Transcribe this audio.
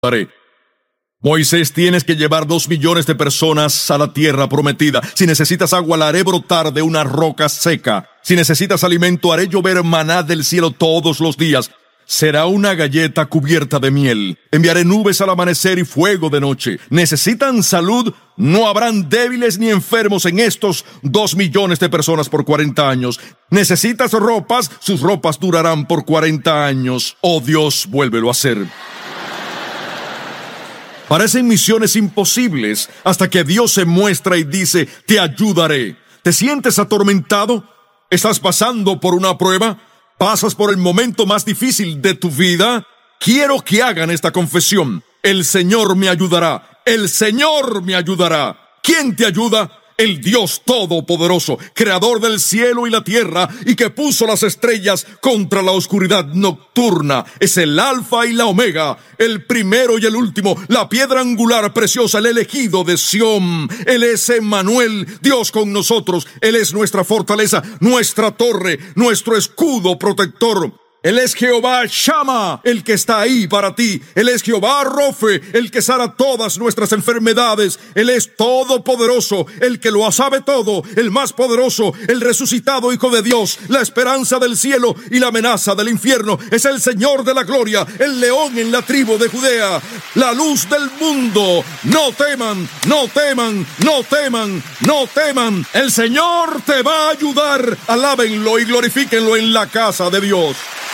ayudaré. Moisés, tienes que llevar 2 millones de personas a la tierra prometida. Si necesitas agua, la haré brotar de una roca seca. Si necesitas alimento, haré llover maná del cielo todos los días. Será una galleta cubierta de miel. Enviaré nubes al amanecer y fuego de noche. ¿Necesitan salud? No habrán débiles ni enfermos en estos 2 millones de personas por 40 años. ¿Necesitas ropas? Sus ropas durarán por 40 años. Oh Dios, vuélvelo a hacer. Parecen misiones imposibles hasta que Dios se muestra y dice, te ayudaré. ¿Te sientes atormentado? ¿Estás pasando por una prueba? ¿Pasas por el momento más difícil de tu vida? Quiero que hagan esta confesión. El Señor me ayudará. El Señor me ayudará. ¿Quién te ayuda? El Dios Todopoderoso, creador del cielo y la tierra, y que puso las estrellas contra la oscuridad nocturna. Es el Alfa y la Omega, el primero y el último, la piedra angular preciosa, el elegido de Sión. Él es Emmanuel, Dios con nosotros. Él es nuestra fortaleza, nuestra torre, nuestro escudo protector. Él es Jehová Shammah, el que está ahí para ti. Él es Jehová Rofe, el que sana todas nuestras enfermedades. Él es todopoderoso, el que lo sabe todo, el más poderoso, el resucitado Hijo de Dios, la esperanza del cielo y la amenaza del infierno. Es el Señor de la gloria, el león en la tribu de Judea, la luz del mundo. No teman, no teman, no teman, no teman. El Señor te va a ayudar. Alábenlo y glorifíquenlo en la casa de Dios.